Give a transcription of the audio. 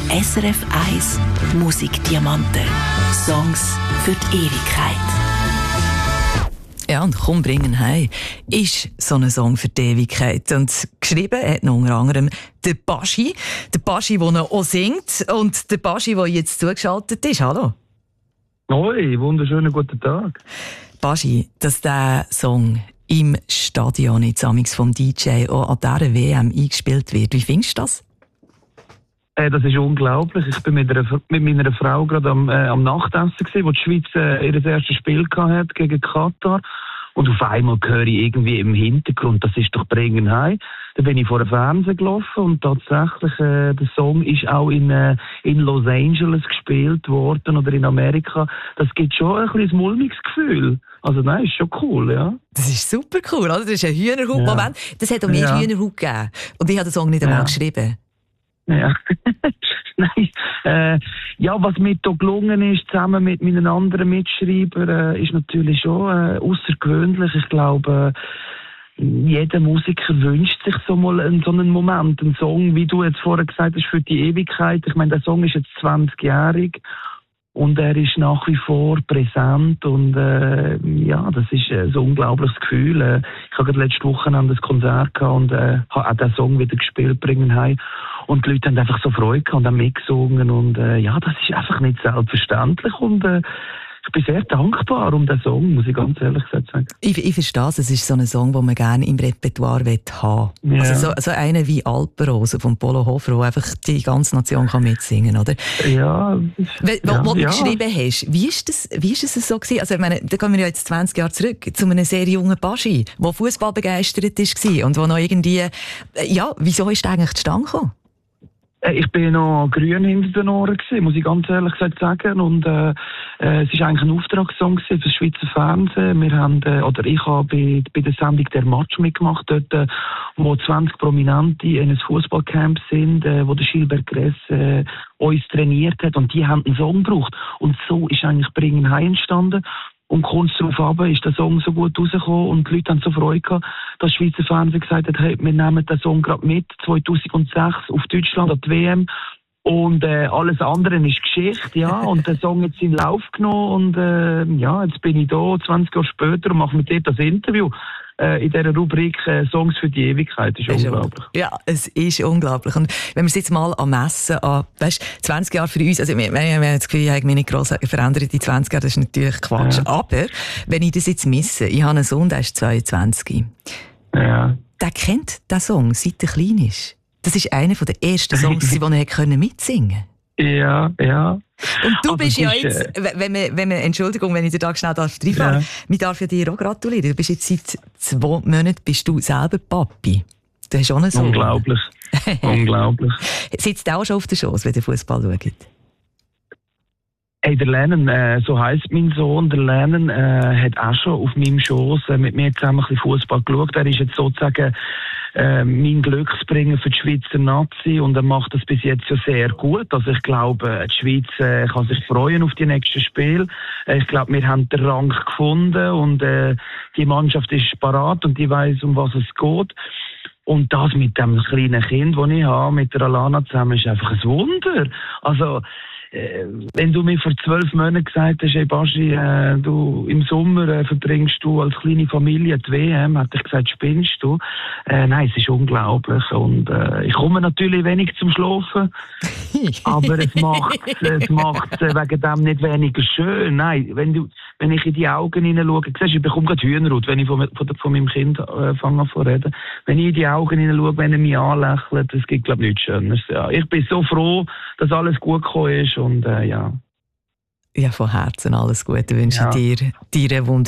SRF 1 Musikdiamanten. Songs für die Ewigkeit. Ja, und «Komm, bringen heim» ist so ein Song für die Ewigkeit. Und geschrieben hat noch unter anderem der Baschi. Der Baschi, der noch auch singt. Und der Baschi, der jetzt zugeschaltet ist. Hallo. Hoi, wunderschönen guten Tag. Baschi, dass dieser Song im Stadion jetzt amigs vom DJ auch an dieser WM eingespielt wird. Wie findest du das? Das ist unglaublich. Ich bin mit meiner Frau gerade am Nachtessen gewesen, wo die Schweiz ihr erstes Spiel hatte gegen Katar. Und auf einmal höre ich irgendwie im Hintergrund, das ist doch «Bringen heim». Dann bin ich vor dem Fernsehen gelaufen und tatsächlich, der Song ist auch in Los Angeles gespielt worden oder in Amerika. Das gibt schon ein kleines mulmiges Gefühl. Also nein, ist schon cool, ja. Das ist super cool, oder? Das ist ein Hühnerhaut-Moment. Ja. Das hat auch mir Hühnerhaut gegeben. Und ich habe den Song nicht einmal geschrieben. Ja. Nein. Was mir hier gelungen ist, zusammen mit meinen anderen Mitschreibern, ist natürlich schon außergewöhnlich. Ich glaube, jeder Musiker wünscht sich so einen Moment, einen Song, wie du jetzt vorher gesagt hast, für die Ewigkeit. Ich meine, der Song ist jetzt 20-jährig. Und er ist nach wie vor präsent und das ist ein unglaubliches Gefühl. Ich habe gerade letzte Woche ein Konzert gehabt und habe auch den Song wieder gespielt, «Bringen heim». Und die Leute haben einfach so Freude gehabt und haben mitgesungen und das ist einfach nicht selbstverständlich und ich bin sehr dankbar um den Song, muss ich ganz ehrlich sagen. Ich verstehe es. Es ist so ein Song, den man gerne im Repertoire haben will. Ja. Also so einer wie «Alpenrose» von Polo Hofer, wo einfach die ganze Nation kann mitsingen kann, oder? Ja. Wo du geschrieben hast, wie ist es so gewesen? Also ich meine, da kommen wir ja jetzt 20 Jahre zurück zu einem sehr jungen Baschi, der Fußball begeistert war und der noch irgendwie... wieso ist der eigentlich zustande gekommen? Ich bin noch grün hinter den Ohren gewesen, muss ich ganz ehrlich gesagt sagen. Und es ist eigentlich ein Auftragssong für das Schweizer Fernsehen. Ich habe bei der Sendung «Der Match» mitgemacht, dort, wo 20 Prominente in einem Fußballcamp sind, wo der Gilbert Gress uns trainiert hat. Und die haben einen Song gebraucht. Und so ist eigentlich «Bringen heim» entstanden. Und kurz darauf ab ist der Song so gut rausgekommen und die Leute haben so Freude gehabt, dass das Schweizer Fernsehen gesagt hat, hey, wir nehmen den Song gerade mit, 2006 auf Deutschland an die WM. Und alles andere ist Geschichte, ja. Und der Song hat seinen Lauf genommen und jetzt bin ich da, 20 Jahre später, und mache mit dir das Interview in dieser Rubrik «Songs für die Ewigkeit». Das ist unglaublich. Ja, es ist unglaublich. Und wenn wir es jetzt mal messen, 20 Jahre für uns, also wir haben das Gefühl, ich habe mich nicht gross verändert in 20 Jahren, das ist natürlich Quatsch. Ja. Aber wenn ich das jetzt misse, ich habe einen Sohn, der ist 22. Ja. Der kennt den Song, seit er klein ist. Das ist einer der ersten Songs, die er mitsingen konnte. Ja, ja. Und du bist ja jetzt, Entschuldigung, wenn ich dir da schnell reinfahren darf, ich darf ja dir auch gratulieren. Du bist jetzt seit 2 Monaten bist du selber Papi. Du hast auch einen Sohn. Unglaublich. Unglaublich. Sitzt du auch schon auf der Schoss, wenn ihr Fußball schaut? Hey, der Lennon, so heisst mein Sohn, der Lennon hat auch schon auf meinem Schoss mit mir zusammen ein bisschen Fußball geschaut. Er ist jetzt sozusagen mein Glücksbringer für die Schweizer Nazi und er macht das bis jetzt ja sehr gut. Also ich glaube, die Schweiz kann sich freuen auf die nächsten Spiele. Ich glaube, wir haben den Rang gefunden und die Mannschaft ist parat und die weiss, um was es geht. Und das mit dem kleinen Kind, das ich habe, mit der Alana zusammen, ist einfach ein Wunder. Also wenn du mir vor 12 Monaten gesagt hast, hey Baschi, du im Sommer verbringst du als kleine Familie die WM, hätte ich gesagt, spinnst du? Nein, es ist unglaublich und ich komme natürlich wenig zum Schlafen, aber es macht wegen dem nicht weniger schön. Nein, wenn ich in die Augen hineinschaue, siehst du, ich bekomme gerade Hühnerhaut, wenn ich von meinem Kind fange an zu reden. Wenn ich in die Augen hineinschaue, wenn er mich anlächelt, es gibt glaube ich nichts Schöneres. Ja. Ich bin so froh, dass alles gut gekommen ist und ja. Ja, von Herzen alles Gute wünsche ich dir eine